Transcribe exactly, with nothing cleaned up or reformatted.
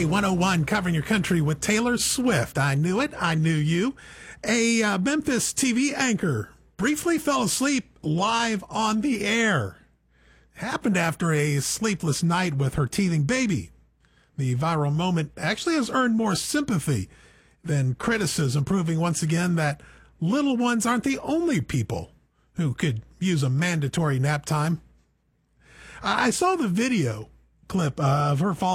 K one oh one covering your country with Taylor Swift. I knew it. I knew you. A uh, Memphis T V anchor briefly fell asleep live on the air. Happened after a sleepless night with her teething baby. The viral moment actually has earned more sympathy than criticism, proving once again that little ones aren't the only people who could use a mandatory nap time. I saw the video clip of her falling